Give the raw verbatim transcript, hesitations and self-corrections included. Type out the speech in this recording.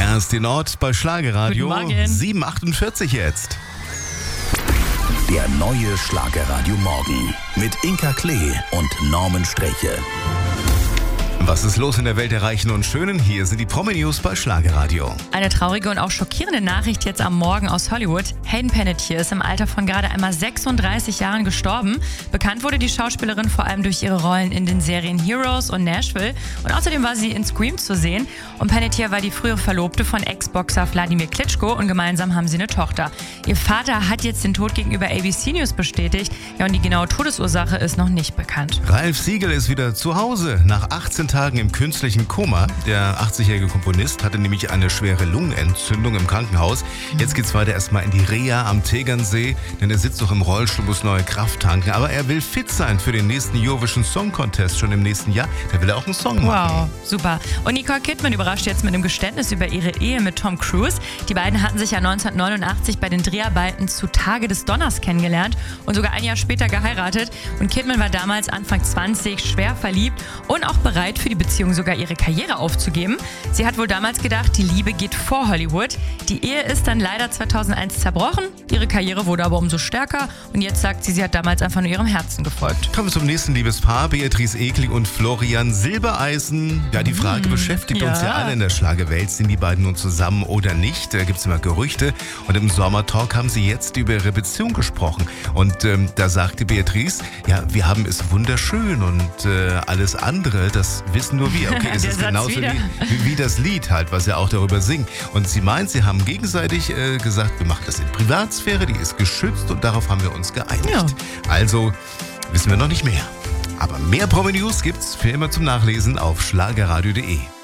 Er ist in Ort bei Schlagerradio. Guten Morgen. sieben Uhr achtundvierzig jetzt. Der neue Schlagerradio Morgen mit Inka Klee und Norman Streche. Was ist los in der Welt der Reichen und Schönen? Hier sind die Promi-News bei Schlagerradio. Eine traurige und auch schockierende Nachricht jetzt am Morgen aus Hollywood. Hayden Panettiere ist im Alter von gerade einmal sechsunddreißig Jahren gestorben. Bekannt wurde die Schauspielerin vor allem durch ihre Rollen in den Serien Heroes und Nashville. Und außerdem war sie in Scream zu sehen. Und Panettiere war die frühere Verlobte von Ex-Boxer Wladimir Klitschko und gemeinsam haben sie eine Tochter. Ihr Vater hat jetzt den Tod gegenüber A B C News bestätigt. Ja, und die genaue Todesursache ist noch nicht bekannt. Ralf Siegel ist wieder zu Hause nach achtzehn Tagen im künstlichen Koma. Der achtzigjährige Komponist hatte nämlich eine schwere Lungenentzündung im Krankenhaus. Jetzt geht's weiter erstmal in die Reha am Tegernsee, denn er sitzt noch im Rollstuhl, muss neue Kraft tanken. Aber er will fit sein für den nächsten Eurovision Song Contest schon im nächsten Jahr. Da will er auch einen Song machen. Wow, super. Und Nicole Kidman überrascht jetzt mit einem Geständnis über ihre Ehe mit Tom Cruise. Die beiden hatten sich ja neunzehnhundertneunundachtzig bei den Dreharbeiten zu Tage des Donners kennengelernt und sogar ein Jahr später geheiratet. Und Kidman war damals Anfang zwanzig, schwer verliebt und auch bereit für die Beziehung sogar ihre Karriere aufzugeben. Sie hat wohl damals gedacht, die Liebe geht vor Hollywood. Die Ehe ist dann leider zweitausendeins zerbrochen. Ihre Karriere wurde aber umso stärker und jetzt sagt sie, sie hat damals einfach nur ihrem Herzen gefolgt. Kommen wir zum nächsten Liebespaar, Beatrice Egli und Florian Silbereisen. Ja, die Frage mmh, beschäftigt ja. uns ja alle in der Schlagerwelt. Sind die beiden nun zusammen oder nicht? Da gibt es immer Gerüchte. Und im Sommertalk haben sie jetzt über ihre Beziehung gesprochen. Und ähm, da sagte Beatrice, ja, wir haben es wunderschön und äh, alles andere, das wissen nur wir. Okay, es ist genauso wie, wie, wie das Lied halt, was er auch darüber singt. Und sie meint, sie haben gegenseitig äh, gesagt, wir machen das in Privatsphäre, die ist geschützt und darauf haben wir uns geeinigt. Ja. Also wissen wir noch nicht mehr. Aber mehr Promi-News gibt's für immer zum Nachlesen auf schlagerradio punkt de.